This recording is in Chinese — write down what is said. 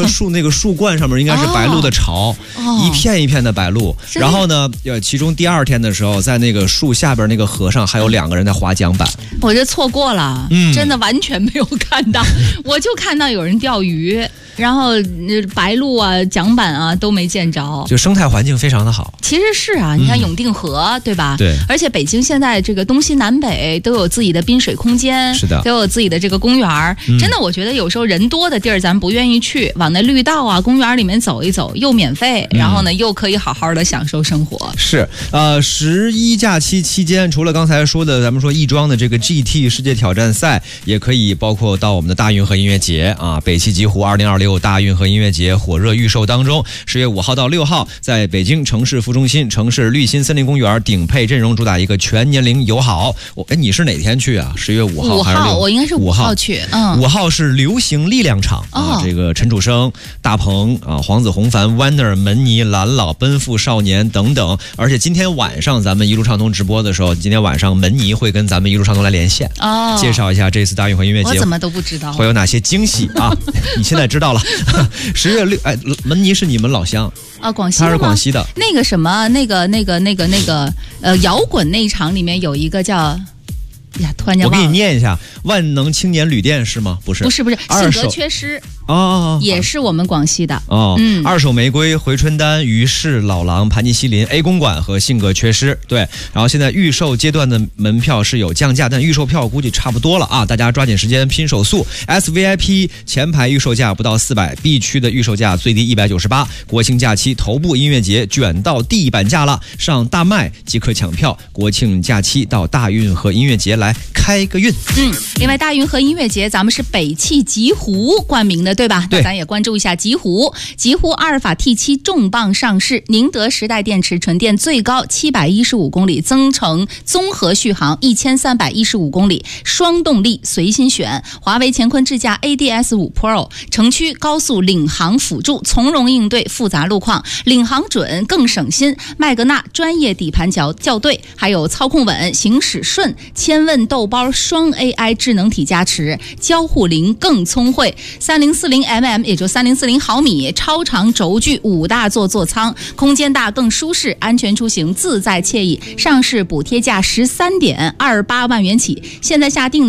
树那个树冠上面应该是白鹭的巢，一片一片的白鹭。然后呢，其中第2天的时候，在那个树下边那个河上还有2个人在划桨板。 我这错过了，真的完全没有看到，我就看到有人钓鱼。然后白鹭啊、桨板啊都没见着， 就生态环境非常的好。 其实是啊，你看永定河，对吧？ 对。 而且北京现在这个东西南北都有自己的滨水空间， 是的， 都有自己的这个公园。真的，我觉得有时候人多的地儿咱不愿意去，往那绿道啊、公园里面走一走，又免费，然后呢又可以好好的享受生活。 是，11假期期间，除了刚才说的咱们说亦庄的这个 GT 世界挑战赛，也可以包括到我们的大运河音乐节啊，北汽极狐2026大运河音乐节火热预售当中，10月5号到6号，在北京城市服中心、城市绿心森林公园顶配阵容，主打一个全年龄友好。你是哪天去啊？10月5号还是6号？ 我应该是5号去。 5号是流行力量场啊，这个陈楚生、大鹏啊、黄子弘凡、Winner、门尼、蓝老、奔赴少年等等。而且今天晚上咱们一路畅通直播的时候，今天晚上门尼会跟咱们一路畅通来连线，介绍一下这次大运河音乐节。 我怎么都不知道会有哪些惊喜啊？你现在知道了。10月6，门尼是你们老乡啊，广西的吗？ 他是广西的。 那个什么，摇滚那一场里面有一个叫。呀，突然间我给你念一下，万能青年旅店是吗？不是， 性格缺失也是我们广西的二手玫瑰、回春丹、于氏、老狼、盘尼西林、A 公馆和性格缺失。对，然后现在预售阶段的门票是有降价，但预售票估计差不多了啊，大家抓紧时间拼手速。SVIP 前排预售价不到400，B 区的预售价最低198。国庆假期头部音乐节卷到地板价了，上大麦即可抢票。国庆假期到大运河音乐节来开个运。 另外大运河音乐节咱们是北汽极狐冠名的，对吧？那咱也关注一下极狐。极狐阿尔法 T7 重磅上市，宁德时代电池纯电最高715公里，增程综合续航1315公里，双动力随心选。华为乾坤智驾 ADS5 Pro 城区高速领航辅助，从容应对复杂路况，领航准更省心。麦格纳专业底盘校对，还有操控稳、行驶顺，千问豆包双 AI 智能体加持，交互灵更聪慧。3040mm 也就3040毫米超长轴距5大座舱，空间大更舒适，安全出行自在惬意。上市补贴价13.28万元起，现在下定呢